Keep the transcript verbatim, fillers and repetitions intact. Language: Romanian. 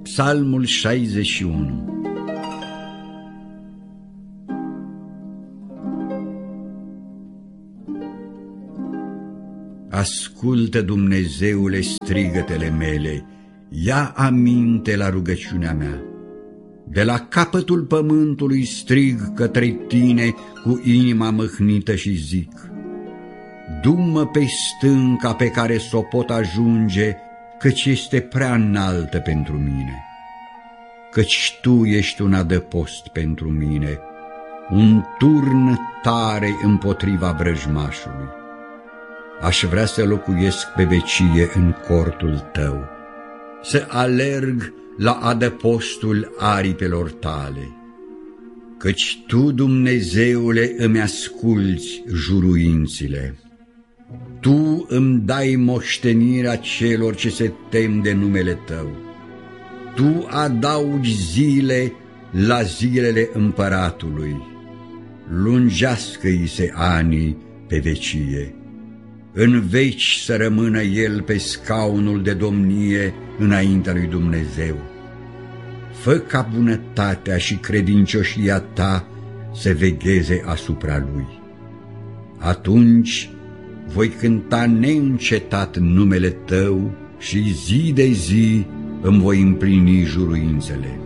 Psalmul șaizeci și unu. Ascultă, Dumnezeule, strigătele mele, ia aminte la rugăciunea mea. De la capătul pământului strig către tine cu inima mâhnită și zic: du-mă pe stânca pe care s-o pot ajunge, căci este prea înaltă pentru mine. Căci tu ești un adăpost pentru mine, un turn tare împotriva vrăjmașului. Aș vrea să locuiesc pe vecie în cortul tău, să alerg la adăpostul aripelor tale. Căci tu, Dumnezeule, îmi asculți juruințile. Tu îmi dai moștenirea celor ce se tem de numele tău. Tu adaugi zile la zilele împăratului. Lungească-i se anii pe vecie. În veci să rămână el pe scaunul de domnie înaintea lui Dumnezeu. Fă ca bunătatea și credincioșia ta să vegheze asupra lui. Atunci voi cânta neîncetat numele tău și zi de zi îmi voi împlini juruințele.